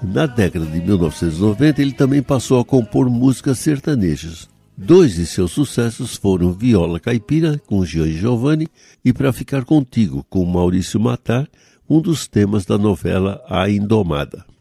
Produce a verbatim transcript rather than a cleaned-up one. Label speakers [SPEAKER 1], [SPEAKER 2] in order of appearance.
[SPEAKER 1] Na década de mil novecentos e noventa, ele também passou a compor músicas sertanejas. Dois de seus sucessos foram Viola Caipira, com Jean e Giovanni, e Pra Ficar Contigo, com Maurício Matar, um dos temas da novela A Indomada.